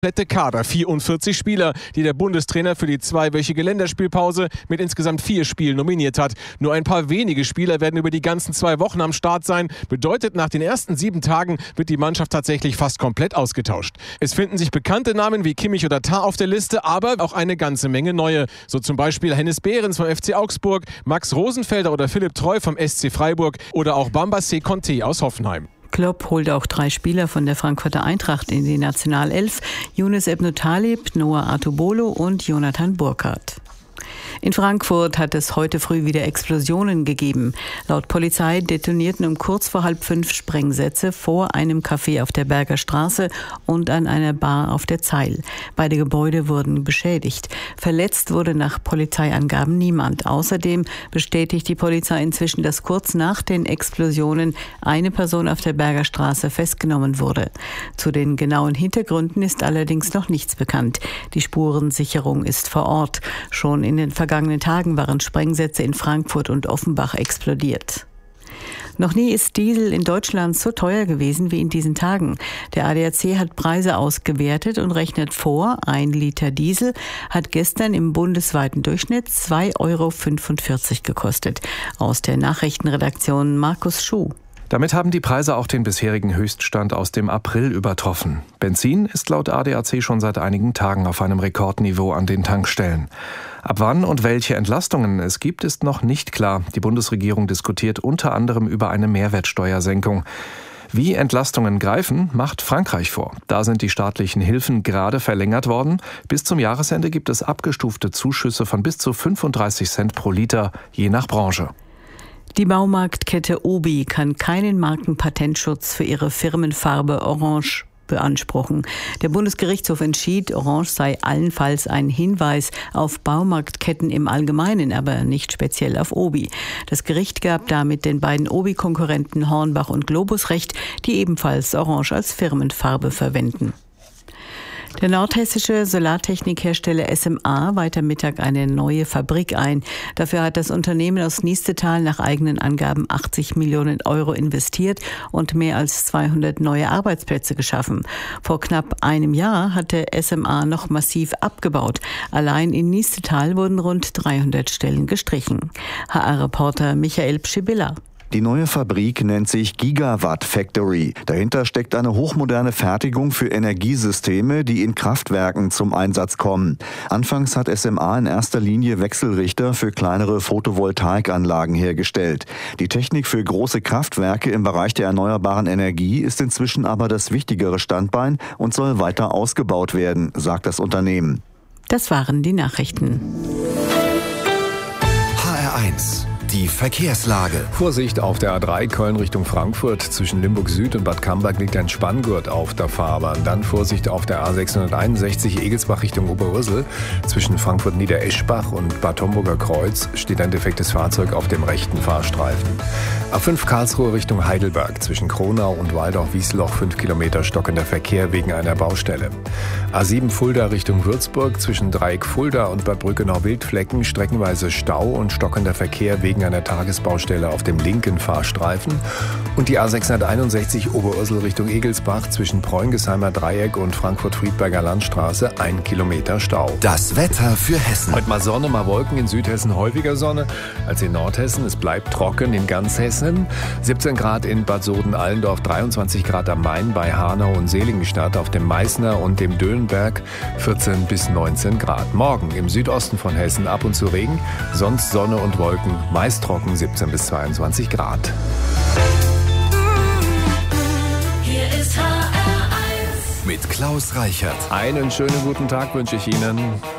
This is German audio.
komplette Kader, 44 Spieler, die der Bundestrainer für die zweiwöchige Länderspielpause mit insgesamt 4 Spielen nominiert hat. Nur ein paar wenige Spieler werden über die ganzen 2 Wochen am Start sein. Bedeutet, nach den ersten 7 Tagen wird die Mannschaft tatsächlich fast komplett ausgetauscht. Es finden sich bekannte Namen wie Kimmich oder Tah auf der Liste, aber auch eine ganze Menge neue. So zum Beispiel Hennes Behrens vom FC Augsburg, Max Rosenfelder oder Philipp Treu vom SC Freiburg oder auch Bambassé Conté aus Hoffenheim. Klopp holt auch 3 Spieler von der Frankfurter Eintracht in die Nationalelf: Younes Ebnou Taleb, Noah Artubolo und Jonathan Burkhardt. In Frankfurt hat es heute früh wieder Explosionen gegeben. Laut Polizei detonierten um kurz vor 4:30 Sprengsätze vor einem Café auf der Berger Straße und an einer Bar auf der Zeil. Beide Gebäude wurden beschädigt. Verletzt wurde nach Polizeiangaben niemand. Außerdem bestätigt die Polizei inzwischen, dass kurz nach den Explosionen eine Person auf der Berger Straße festgenommen wurde. Zu den genauen Hintergründen ist allerdings noch nichts bekannt. Die Spurensicherung ist vor Ort. Schon in den vergangenen Tagen waren Sprengsätze in Frankfurt und Offenbach explodiert. Noch nie ist Diesel in Deutschland so teuer gewesen wie in diesen Tagen. Der ADAC hat Preise ausgewertet und rechnet vor, 1 Liter Diesel hat gestern im bundesweiten Durchschnitt 2,45 € gekostet. Aus der Nachrichtenredaktion Markus Schuh. Damit haben die Preise auch den bisherigen Höchststand aus dem April übertroffen. Benzin ist laut ADAC schon seit einigen Tagen auf einem Rekordniveau an den Tankstellen. Ab wann und welche Entlastungen es gibt, ist noch nicht klar. Die Bundesregierung diskutiert unter anderem über eine Mehrwertsteuersenkung. Wie Entlastungen greifen, macht Frankreich vor. Da sind die staatlichen Hilfen gerade verlängert worden. Bis zum Jahresende gibt es abgestufte Zuschüsse von bis zu 35 Cent pro Liter, je nach Branche. Die Baumarktkette Obi kann keinen Markenpatentschutz für ihre Firmenfarbe Orange beanspruchen. Der Bundesgerichtshof entschied, Orange sei allenfalls ein Hinweis auf Baumarktketten im Allgemeinen, aber nicht speziell auf Obi. Das Gericht gab damit den beiden Obi-Konkurrenten Hornbach und Globus recht, die ebenfalls Orange als Firmenfarbe verwenden. Der nordhessische Solartechnikhersteller SMA weiht am Mittag eine neue Fabrik ein. Dafür hat das Unternehmen aus Niestetal nach eigenen Angaben 80 Millionen € investiert und mehr als 200 neue Arbeitsplätze geschaffen. Vor knapp einem Jahr hatte SMA noch massiv abgebaut. Allein in Niestetal wurden rund 300 Stellen gestrichen. HR-Reporter Michael Pschibilla. Die neue Fabrik nennt sich Gigawatt Factory. Dahinter steckt eine hochmoderne Fertigung für Energiesysteme, die in Kraftwerken zum Einsatz kommen. Anfangs hat SMA in erster Linie Wechselrichter für kleinere Photovoltaikanlagen hergestellt. Die Technik für große Kraftwerke im Bereich der erneuerbaren Energie ist inzwischen aber das wichtigere Standbein und soll weiter ausgebaut werden, sagt das Unternehmen. Das waren die Nachrichten. HR1. Die Verkehrslage. Vorsicht auf der A3 Köln Richtung Frankfurt. Zwischen Limburg Süd und Bad Camberg liegt ein Spanngurt auf der Fahrbahn. Dann Vorsicht auf der A661 Egelsbach Richtung Oberursel. Zwischen Frankfurt Niedereschbach und Bad Homburger Kreuz steht ein defektes Fahrzeug auf dem rechten Fahrstreifen. A5 Karlsruhe Richtung Heidelberg. Zwischen Kronau und Waldorf-Wiesloch 5 Kilometer stockender Verkehr wegen einer Baustelle. A7 Fulda Richtung Würzburg. Zwischen Dreieck Fulda und Bad Brückenau-Wildflecken streckenweise Stau und stockender Verkehr wegen einer Tagesbaustelle auf dem linken Fahrstreifen. Und die A661 Oberursel Richtung Egelsbach zwischen Preungesheimer Dreieck und Frankfurt-Friedberger Landstraße 1 Kilometer Stau. Das Wetter für Hessen. Heute mal Sonne, mal Wolken, in Südhessen häufiger Sonne als in Nordhessen. Es bleibt trocken in ganz Hessen. 17 Grad in Bad Soden-Allendorf, 23 Grad am Main bei Hanau und Seligenstadt, auf dem Meißner und dem Dölenberg 14 bis 19 Grad. Morgen im Südosten von Hessen ab und zu Regen, sonst Sonne und Wolken, meist trocken 17 bis 22 Grad. Hier ist HR1 mit Klaus Reichert. Einen schönen guten Tag wünsche ich Ihnen.